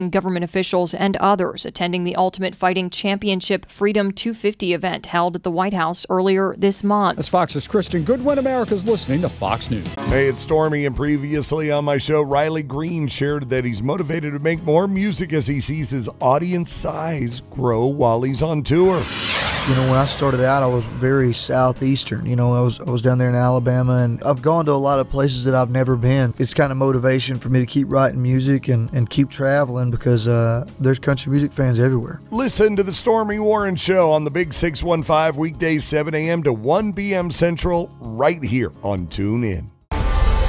government officials, and others attending the Ultimate Fighting Championship Freedom 250 event held at the White House earlier this month. That's Fox's Kristen Goodwin. America's listening to Fox News. Hey, it's Stormy, and previously on my show, Riley Green shared that he's motivated to make more music as he sees his audience size grow while he's on tour. You know, when I started out, I was very southeastern. You know, I was down there in Alabama, and I've gone to a lot of places that I've never been. It's kind of motivation for me to keep writing music and keep traveling because there's country music fans everywhere. Listen to the Stormy Warren Show on the Big 615 weekdays 7 a.m. to 1 p.m. Central right here on TuneIn.